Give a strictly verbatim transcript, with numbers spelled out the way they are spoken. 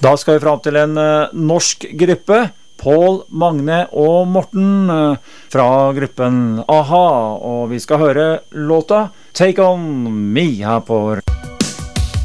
Da skal vi fram til en uh, norsk gruppe, Paul, Magne og Morten uh, fra gruppen A-ha, og vi skal høre låta Take On Me her på